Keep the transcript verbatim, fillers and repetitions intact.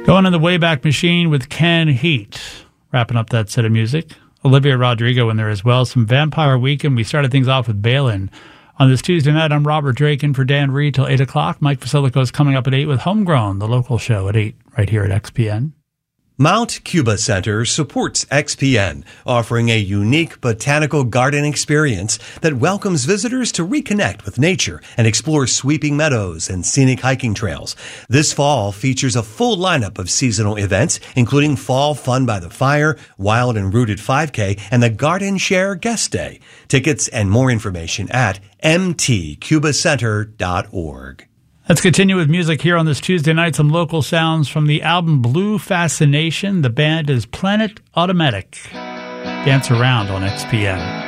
Going in the Wayback Machine with Ken Heat. Wrapping up that set of music. Olivia Rodrigo in there as well. Some Vampire Weekend. We started things off with Balin. On this Tuesday night, I'm Robert Drake in for Dan Reed till eight o'clock. Mike Vasilico is coming up at eight with Homegrown, the local show at eight, right here at X P N. Mount Cuba Center supports X P N, offering a unique botanical garden experience that welcomes visitors to reconnect with nature and explore sweeping meadows and scenic hiking trails. This fall features a full lineup of seasonal events, including Fall Fun by the Fire, Wild and Rooted five K, and the Garden Share Guest Day. Tickets and more information at m t cuba center dot org. Let's continue with music here on this Tuesday night. Some local sounds from the album Blue Fascination. The band is Planet Automatic. Dance Around on X P N.